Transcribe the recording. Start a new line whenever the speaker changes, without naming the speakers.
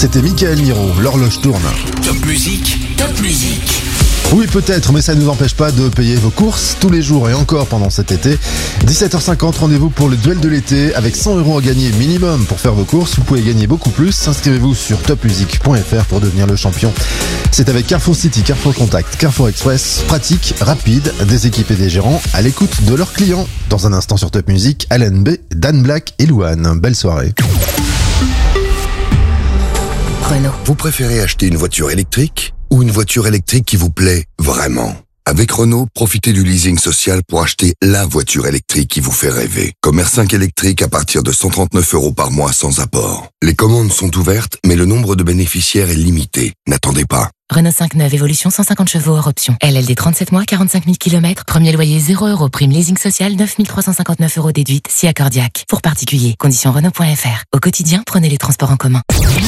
C'était Michael Miro, l'horloge tourne.
Top musique, top musique.
Oui, peut-être, mais ça ne nous empêche pas de payer vos courses tous les jours et encore pendant cet été. 17h50, rendez-vous pour le duel de l'été avec 100 € à gagner minimum pour faire vos courses. Vous pouvez gagner beaucoup plus. Inscrivez-vous sur topmusique.fr pour devenir le champion. C'est avec Carrefour City, Carrefour Contact, Carrefour Express. Pratique, rapide, des équipes et des gérants à l'écoute de leurs clients. Dans un instant sur Top Music, Alan B, Dan Black et Louane. Belle soirée.
Renault.
Vous préférez acheter une voiture électrique ou une voiture électrique qui vous plaît vraiment? Avec Renault, profitez du leasing social pour acheter la voiture électrique qui vous fait rêver. Comme R5 électrique à partir de 139 € par mois sans apport. Les commandes sont ouvertes, mais le nombre de bénéficiaires est limité. N'attendez pas.
Renault 5 neuve, évolution 150 chevaux hors option. LLD 37 mois, 45 000 km. Premier loyer 0 €. Prime leasing social 9 359 € déduite si accordiaque. Pour particuliers. Conditions Renault.fr. Au quotidien, prenez les transports en commun.